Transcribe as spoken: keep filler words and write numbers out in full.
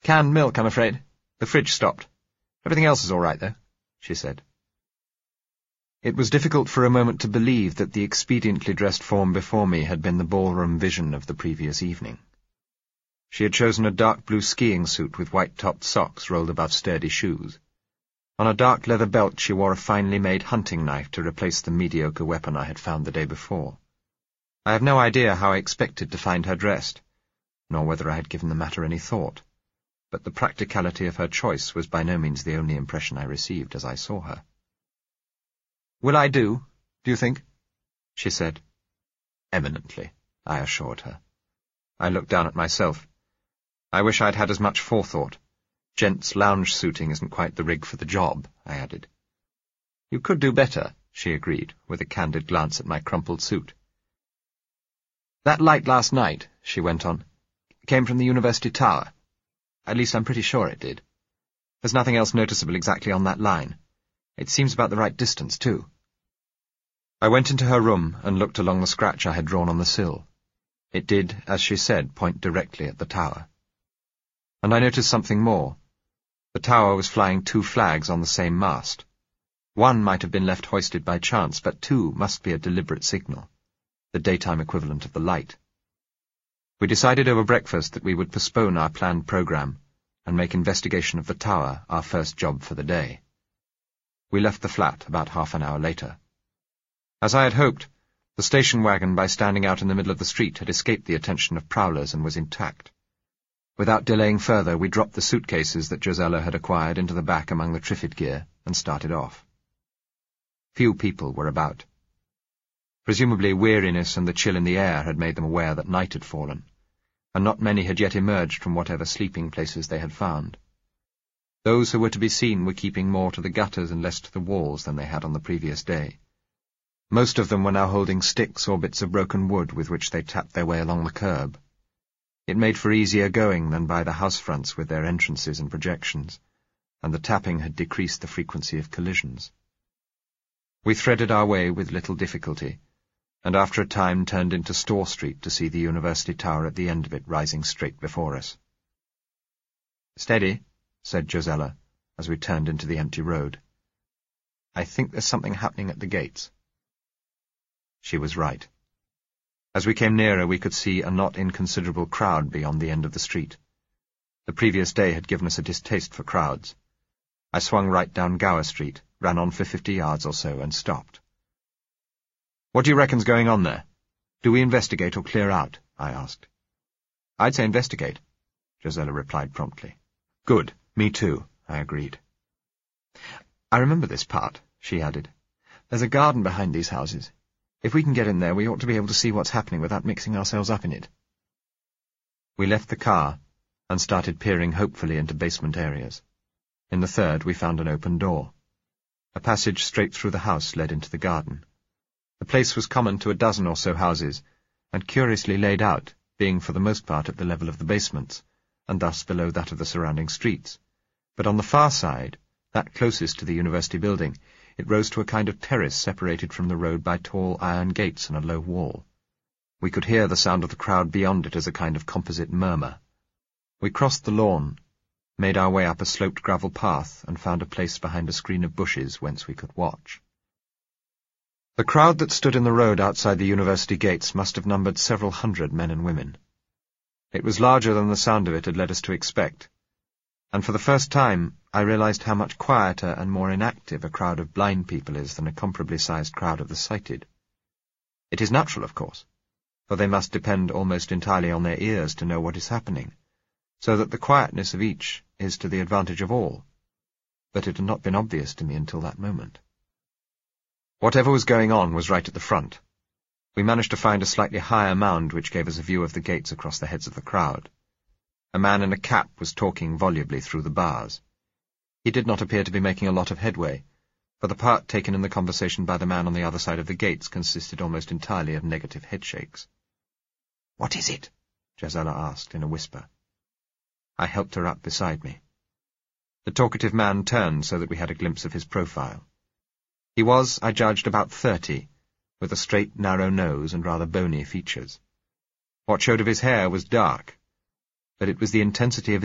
Canned milk, I'm afraid. The fridge stopped. Everything else is all right, though, she said. It was difficult for a moment to believe that the expediently dressed form before me had been the ballroom vision of the previous evening. She had chosen a dark blue skiing suit with white-topped socks rolled above sturdy shoes. On a dark leather belt she wore a finely made hunting knife to replace the mediocre weapon I had found the day before. I have no idea how I expected to find her dressed, nor whether I had given the matter any thought, but the practicality of her choice was by no means the only impression I received as I saw her. "Will I do, do you think?" she said. "Eminently," I assured her. I looked down at myself. I wish I'd had as much forethought. Gents' lounge suiting isn't quite the rig for the job, I added. "You could do better," she agreed, with a candid glance at my crumpled suit. "That light last night," she went on, "came from the University Tower. At least I'm pretty sure it did. There's nothing else noticeable exactly on that line. It seems about the right distance, too." I went into her room and looked along the scratch I had drawn on the sill. It did, as she said, point directly at the tower. And I noticed something more. The tower was flying two flags on the same mast. One might have been left hoisted by chance, but two must be a deliberate signal, the daytime equivalent of the light. We decided over breakfast that we would postpone our planned programme and make investigation of the tower our first job for the day. We left the flat about half an hour later. As I had hoped, the station wagon, by standing out in the middle of the street, had escaped the attention of prowlers and was intact. Without delaying further, we dropped the suitcases that Josella had acquired into the back among the Triffid gear and started off. Few people were about. Presumably weariness and the chill in the air had made them aware that night had fallen, and not many had yet emerged from whatever sleeping places they had found. Those who were to be seen were keeping more to the gutters and less to the walls than they had on the previous day. Most of them were now holding sticks or bits of broken wood with which they tapped their way along the curb. It made for easier going than by the house fronts with their entrances and projections, and the tapping had decreased the frequency of collisions. We threaded our way with little difficulty, and after a time turned into Store Street to see the University Tower at the end of it rising straight before us. "Steady," said Josella, as we turned into the empty road. "I think there's something happening at the gates." She was right. As we came nearer, we could see a not inconsiderable crowd beyond the end of the street. The previous day had given us a distaste for crowds. I swung right down Gower Street, ran on for fifty yards or so, and stopped. "What do you reckon's going on there? Do we investigate or clear out?" I asked. "I'd say investigate," Josella replied promptly. "Good, me too," I agreed. "I remember this part," she added. "There's a garden behind these houses. If we can get in there, we ought to be able to see what's happening without mixing ourselves up in it." We left the car and started peering hopefully into basement areas. In the third, we found an open door. A passage straight through the house led into the garden. The place was common to a dozen or so houses, and curiously laid out, being for the most part at the level of the basements, and thus below that of the surrounding streets. But on the far side, that closest to the university building, it rose to a kind of terrace separated from the road by tall iron gates and a low wall. We could hear the sound of the crowd beyond it as a kind of composite murmur. We crossed the lawn, made our way up a sloped gravel path, and found a place behind a screen of bushes whence we could watch. The crowd that stood in the road outside the university gates must have numbered several hundred men and women. It was larger than the sound of it had led us to expect, and for the first time I realized how much quieter and more inactive a crowd of blind people is than a comparably sized crowd of the sighted. It is natural, of course, for they must depend almost entirely on their ears to know what is happening, so that the quietness of each is to the advantage of all, but it had not been obvious to me until that moment. Whatever was going on was right at the front. We managed to find a slightly higher mound which gave us a view of the gates across the heads of the crowd. A man in a cap was talking volubly through the bars. He did not appear to be making a lot of headway, for the part taken in the conversation by the man on the other side of the gates consisted almost entirely of negative headshakes. "What is it?" Josella asked in a whisper. I helped her up beside me. The talkative man turned so that we had a glimpse of his profile. He was, I judged, about thirty, with a straight, narrow nose and rather bony features. What showed of his hair was dark, but it was the intensity of